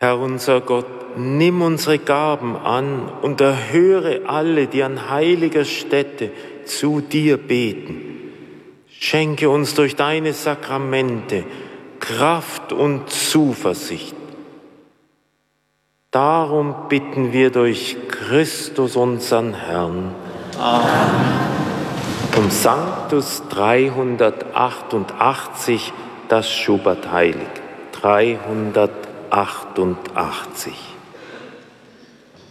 Herr unser Gott, nimm unsere Gaben an und erhöre alle, die an heiliger Stätte zu dir beten. Schenke uns durch deine Sakramente Kraft und Zuversicht. Darum bitten wir durch Christus, unseren Herrn. Amen. Um Sanctus 388 das Schubert heilig. 388.